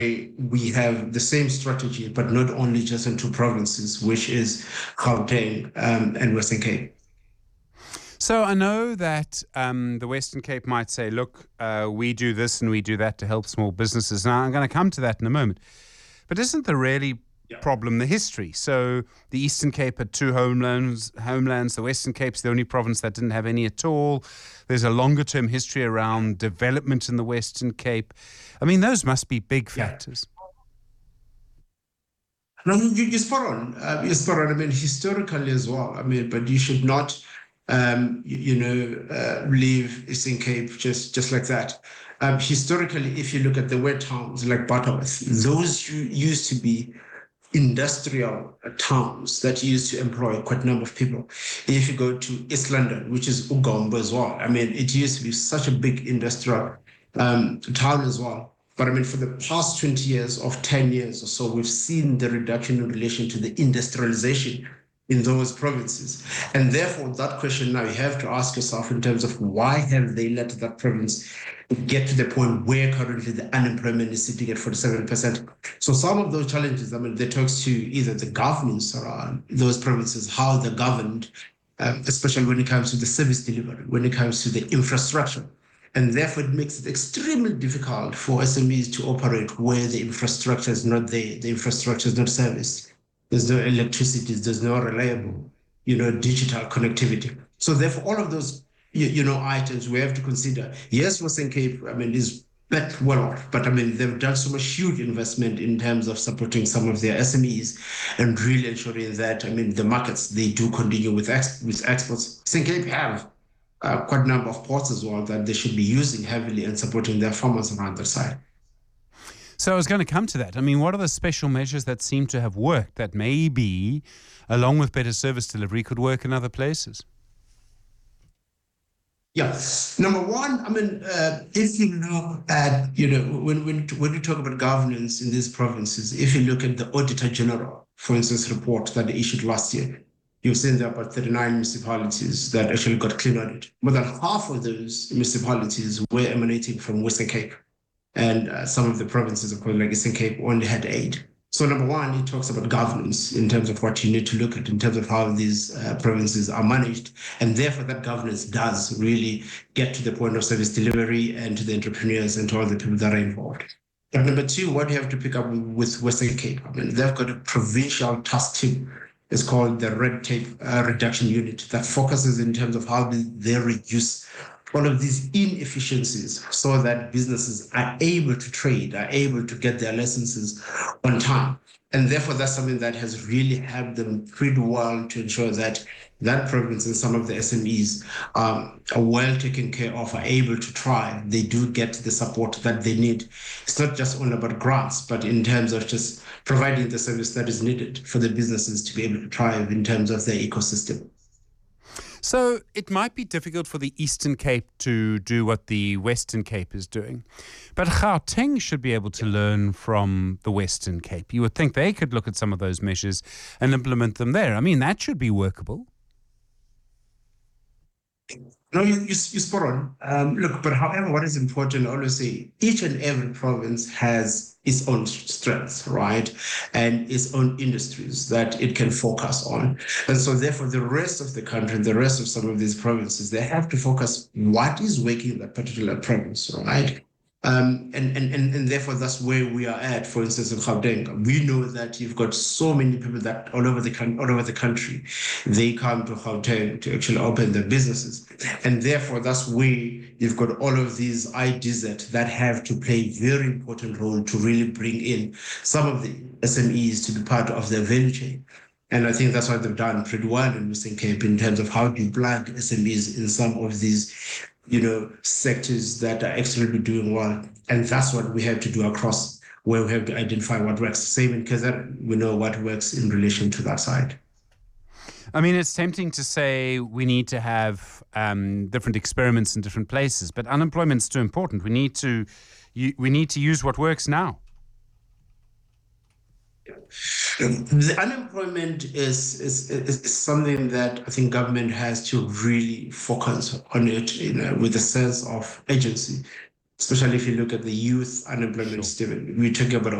we have the same strategy, but not only just in two provinces, which is Gauteng and Western Cape. So I know that the Western Cape might say, look, we do this and we do that to help small businesses. Now, I'm going to come to that in a moment. But isn't the really problem the history? So the Eastern Cape had two homelands. The Western Cape's the only province that didn't have any at all. There's a longer-term history around development in the Western Cape. I mean, those must be big factors. No, you're spot on. You're spot on. I mean, historically as well. I mean, but you should not leave Eastern Cape just like that. Historically, if you look at the wet towns like Butterworth, those used to be industrial towns that used to employ quite a number of people. If you go to East London, which is Ugombo as well, I mean, it used to be such a big industrial town as well. But I mean, for the past 20 years, of 10 years or so, we've seen the reduction in relation to the industrialization in those provinces. And therefore, that question now you have to ask yourself in terms of why have they let that province get to the point where currently the unemployment is sitting at 47%. So some of those challenges, I mean, they talks to either the governments around those provinces, how they're governed, especially when it comes to the service delivery, when it comes to the infrastructure. And therefore, it makes it extremely difficult for SMEs to operate where the infrastructure is not there, the infrastructure is not serviced. There's no electricity, there's no reliable, digital connectivity. So therefore, all of those, items we have to consider. Yes, Western Cape, I mean, is well off, but I mean, they've done so much huge investment in terms of supporting some of their SMEs and really ensuring that, I mean, the markets, they do continue with exports. Western Cape have quite a number of ports as well that they should be using heavily and supporting their farmers around their side. So I was going to come to that. I mean, what are the special measures that seem to have worked that maybe, along with better service delivery, could work in other places? Yeah. Number one, I mean, if you look at, when we talk about governance in these provinces, if you look at the Auditor General, for instance, report that they issued last year, you've seen there are about 39 municipalities that actually got clean audit. More than half of those municipalities were emanating from Western Cape. And some of the provinces, of course, like Eastern Cape, only had 8. So number one, it talks about governance in terms of what you need to look at in terms of how these provinces are managed. And therefore, that governance does really get to the point of service delivery and to the entrepreneurs and to all the people that are involved. But number two, what you have to pick up with Western Cape, I mean, they've got a provincial task team. It's called the Red Tape Reduction Unit that focuses in terms of how they reduce all of these inefficiencies so that businesses are able to trade, are able to get their licenses on time. And therefore, that's something that has really helped them pretty well to ensure that that province and some of the SMEs are well taken care of, are able to thrive. They do get the support that they need. It's not just only about grants, but in terms of just providing the service that is needed for the businesses to be able to thrive in terms of their ecosystem. So it might be difficult for the Eastern Cape to do what the Western Cape is doing, but Gauteng should be able to learn from the Western Cape. You would think they could look at some of those measures and implement them there. I mean, that should be workable. No, you're spot on. Look, but however, what is important, I always say, each and every province has its own strengths, right? And its own industries that it can focus on. And so therefore, the rest of the country, the rest of some of these provinces, they have to focus what is working in that particular province, right? And therefore, that's where we are at. For instance, in Gauteng, we know that you've got so many people that all over the country, they come to Gauteng to actually open their businesses, and therefore, that's where you've got all of these IDZ that have to play a very important role to really bring in some of the SMEs to be part of their value chain. And I think that's what they've done pretty well in Western Cape in terms of how to plug SMEs in some of these sectors that are actually doing well. And that's what we have to do across, where we have to identify what works. Same in KZN, we know what works in relation to that side. I mean, it's tempting to say we need to have different experiments in different places, but unemployment's too important. We need to use what works now. The unemployment is something that I think government has to really focus on it, with a sense of agency. especially if you look at the youth unemployment statement. We're talking about